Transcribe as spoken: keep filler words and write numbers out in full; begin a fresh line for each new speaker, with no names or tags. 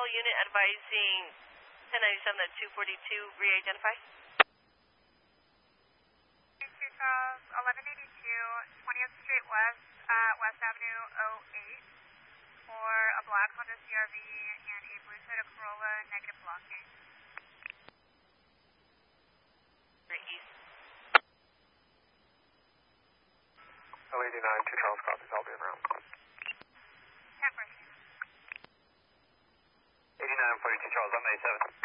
control unit advising ten ninety-seven at two forty-two, re-identify.
two Charles, eleven eighty-two, twentieth Street West, uh, West Avenue oh eight, for a black Honda C R V and a blue Toyota Corolla, negative blocking.
East.
L eighty-nine, two Charles, copy, I'll be en route.
ten forty.
eighty-nine, forty-two Charles, I'm eighty-seven.